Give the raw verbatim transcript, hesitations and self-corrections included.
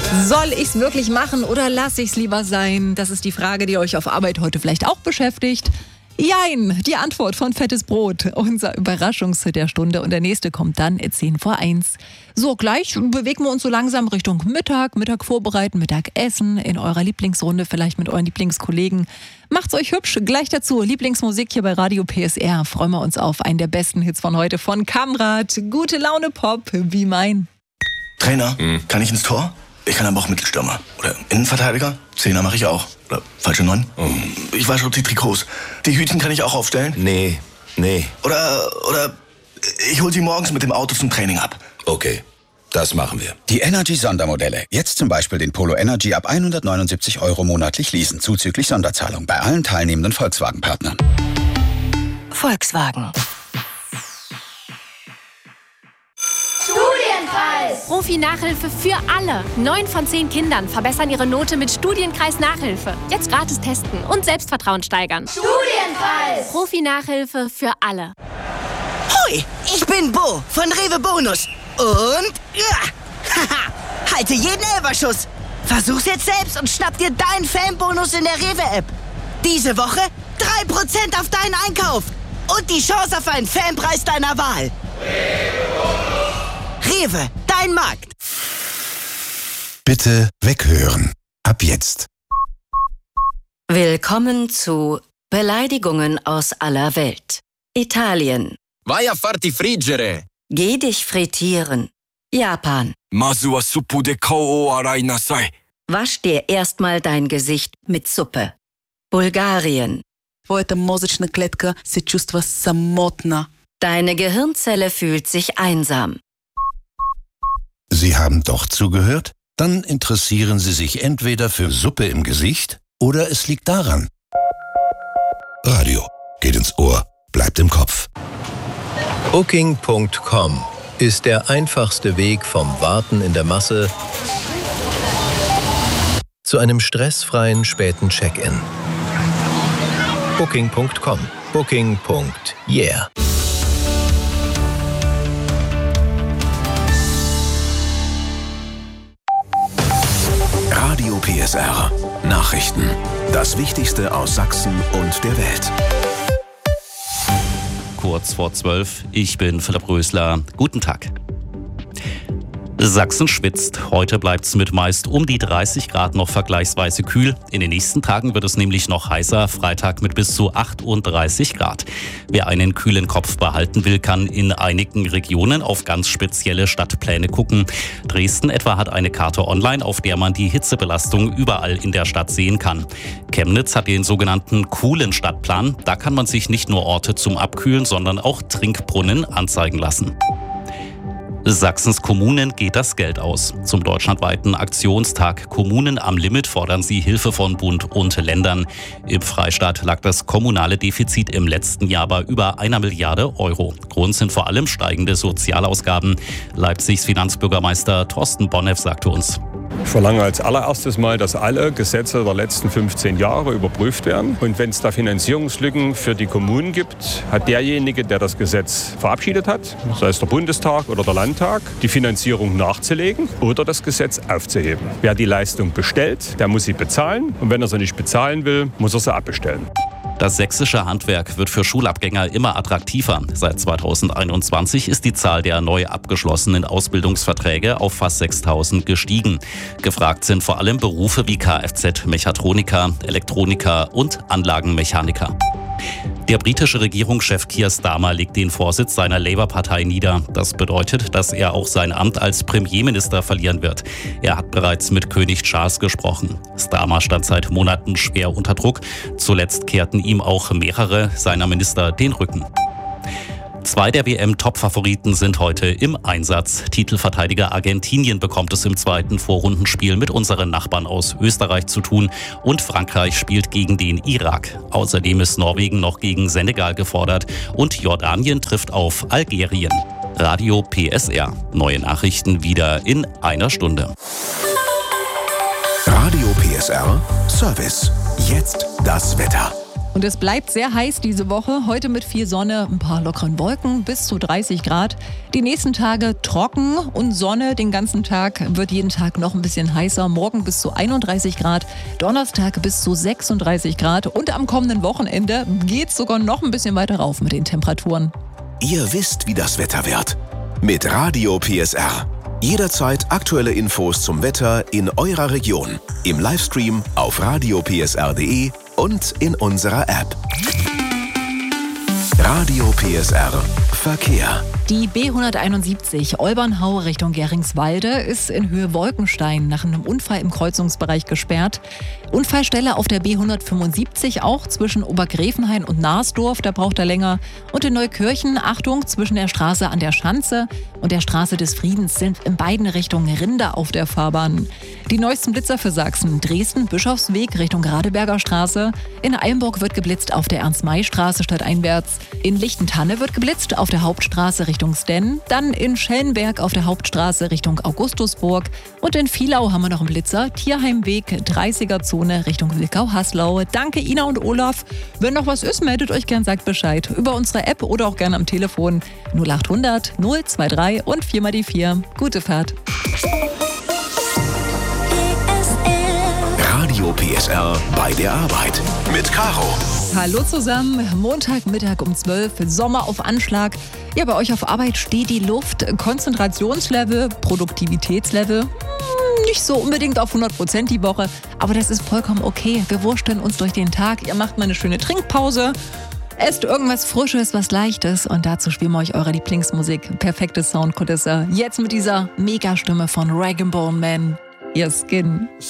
Soll ich's wirklich machen oder lasse ich's lieber sein? Das ist die Frage, die euch auf Arbeit heute vielleicht auch beschäftigt. Jein, die Antwort von Fettes Brot, unser Überraschungshit der Stunde. Und der nächste kommt dann zehn vor eins. So, gleich bewegen wir uns so langsam Richtung Mittag, Mittag vorbereiten, Mittagessen in eurer Lieblingsrunde, vielleicht mit euren Lieblingskollegen. Macht's euch hübsch, gleich dazu Lieblingsmusik hier bei Radio P S R. Freuen wir uns auf einen der besten Hits von heute von Kamrat. Gute Laune Pop, wie mein. Trainer, mhm. kann ich ins Tor? Ich kann aber auch Mittelstürmer. Oder Innenverteidiger. Zehner mache ich auch. Oder falsche Neun. Mhm. Ich wasche die Trikots. Die Hütchen kann ich auch aufstellen. Nee, nee. Oder, oder ich hol sie morgens mit dem Auto zum Training ab. Okay, das machen wir. Die Energy-Sondermodelle. Jetzt zum Beispiel den Polo Energy ab hundertneunundsiebzig Euro monatlich leasen. Zuzüglich Sonderzahlung bei allen teilnehmenden Volkswagen-Partnern. Volkswagen. Profi-Nachhilfe für alle. Neun von zehn Kindern verbessern ihre Note mit Studienkreis-Nachhilfe. Jetzt gratis testen und Selbstvertrauen steigern. Studienkreis! Profi-Nachhilfe für alle. Hoi, ich bin Bo von Rewe Bonus. Und ja, haha, halte jeden Elferschuss. Versuch's jetzt selbst und schnapp dir deinen Fanbonus in der Rewe-App. Diese Woche drei Prozent auf deinen Einkauf. Und die Chance auf einen Fanpreis deiner Wahl. Rewe, dein Markt. Bitte weghören. Ab jetzt. Willkommen zu Beleidigungen aus aller Welt. Italien. Vai a farti friggere. Geh dich frittieren. Japan. Masu wa suppu de kao o arai nasai. Wasch dir erstmal dein Gesicht mit Suppe. Bulgarien. Твоята мозъчна клетка се чувства самотна. Deine Gehirnzelle fühlt sich einsam. Sie haben doch zugehört? Dann interessieren Sie sich entweder für Suppe im Gesicht oder es liegt daran. Radio geht ins Ohr, bleibt im Kopf. Booking Punkt com ist der einfachste Weg vom Warten in der Masse zu einem stressfreien späten Check-in. Booking Punkt com. Booking. Yeah. Radio P S R. Nachrichten. Das Wichtigste aus Sachsen und der Welt. Kurz vor zwölf. Ich bin Philipp Rösler. Guten Tag. Sachsen schwitzt. Heute bleibt es mit meist um die dreißig Grad noch vergleichsweise kühl. In den nächsten Tagen wird es nämlich noch heißer. Freitag mit bis zu achtunddreißig Grad. Wer einen kühlen Kopf behalten will, kann in einigen Regionen auf ganz spezielle Stadtpläne gucken. Dresden etwa hat eine Karte online, auf der man die Hitzebelastung überall in der Stadt sehen kann. Chemnitz hat den sogenannten coolen Stadtplan. Da kann man sich nicht nur Orte zum Abkühlen, sondern auch Trinkbrunnen anzeigen lassen. Sachsens Kommunen geht das Geld aus. Zum deutschlandweiten Aktionstag Kommunen am Limit fordern sie Hilfe von Bund und Ländern. Im Freistaat lag das kommunale Defizit im letzten Jahr bei über einer Milliarde Euro. Grund sind vor allem steigende Sozialausgaben. Leipzigs Finanzbürgermeister Thorsten Bonneff sagte uns: Ich verlange als allererstes mal, dass alle Gesetze der letzten fünfzehn Jahre überprüft werden. Und wenn es da Finanzierungslücken für die Kommunen gibt, hat derjenige, der das Gesetz verabschiedet hat, sei es der Bundestag oder der Landtag, die Finanzierung nachzulegen oder das Gesetz aufzuheben. Wer die Leistung bestellt, der muss sie bezahlen. Und wenn er sie nicht bezahlen will, muss er sie abbestellen. Das sächsische Handwerk wird für Schulabgänger immer attraktiver. Seit zweitausendeinundzwanzig ist die Zahl der neu abgeschlossenen Ausbildungsverträge auf fast sechstausend gestiegen. Gefragt sind vor allem Berufe wie Kfz-Mechatroniker, Elektroniker und Anlagenmechaniker. Der britische Regierungschef Keir Starmer legt den Vorsitz seiner Labour-Partei nieder. Das bedeutet, dass er auch sein Amt als Premierminister verlieren wird. Er hat bereits mit König Charles gesprochen. Starmer stand seit Monaten schwer unter Druck. Zuletzt kehrten ihm auch mehrere seiner Minister den Rücken. Zwei der W M-Top-Favoriten sind heute im Einsatz. Titelverteidiger Argentinien bekommt es im zweiten Vorrundenspiel mit unseren Nachbarn aus Österreich zu tun. Und Frankreich spielt gegen den Irak. Außerdem ist Norwegen noch gegen Senegal gefordert. Und Jordanien trifft auf Algerien. Radio P S R. Neue Nachrichten wieder in einer Stunde. Radio P S R Service. Jetzt das Wetter. Und es bleibt sehr heiß diese Woche. Heute mit viel Sonne, ein paar lockeren Wolken, bis zu dreißig Grad. Die nächsten Tage trocken und Sonne den ganzen Tag. Wird jeden Tag noch ein bisschen heißer. Morgen bis zu einunddreißig Grad, Donnerstag bis zu sechsunddreißig Grad. Und am kommenden Wochenende geht es sogar noch ein bisschen weiter rauf mit den Temperaturen. Ihr wisst, wie das Wetter wird. Mit Radio P S R. Jederzeit aktuelle Infos zum Wetter in eurer Region. Im Livestream auf radio p s r punkt d e und in unserer App. Radio P S R Verkehr. Die B hunderteinundsiebzig Olbernhau Richtung Geringswalde ist in Höhe Wolkenstein nach einem Unfall im Kreuzungsbereich gesperrt. Unfallstelle auf der B hundertfünfundsiebzig auch zwischen Obergräfenhain und Narsdorf, da braucht er länger. Und in Neukirchen, Achtung, zwischen der Straße an der Schanze und der Straße des Friedens sind in beiden Richtungen Rinder auf der Fahrbahn. Die neuesten Blitzer für Sachsen: Dresden, Bischofsweg Richtung Radeberger Straße. In Eilenburg wird geblitzt auf der Ernst-May-Straße stadteinwärts. In Lichtentanne wird geblitzt auf der Hauptstraße Richtung Stenn. Dann in Schellenberg auf der Hauptstraße Richtung Augustusburg. Und in Vielau haben wir noch einen Blitzer. Tierheimweg, dreißiger-Zone Richtung Wilkau-Haslau. Danke Ina und Olaf. Wenn noch was ist, meldet euch gern, sagt Bescheid. Über unsere App oder auch gerne am Telefon null achthundert null drei drei und vier mal die vier. Gute Fahrt. Radio P S R bei der Arbeit mit Caro. Hallo zusammen, Montagmittag um zwölf, Sommer auf Anschlag. Ja, bei euch auf Arbeit steht die Luft. Konzentrationslevel, Produktivitätslevel, nicht so unbedingt auf hundert Prozent die Woche, aber das ist vollkommen okay. Wir wursteln uns durch den Tag. Ihr macht mal eine schöne Trinkpause, esst irgendwas Frisches, was Leichtes und dazu spielen wir euch eure Lieblingsmusik. Perfekte Soundkulisse. Jetzt mit dieser Megastimme von Rag and Bone Man, ihr Skin.